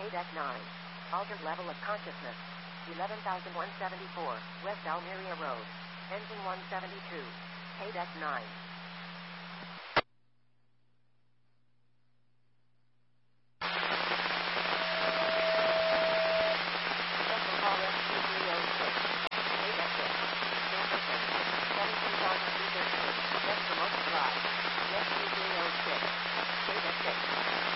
Paydeck 9. Altered level of consciousness. 11,174, West Almeria Road. Engine 172. Paydeck 9.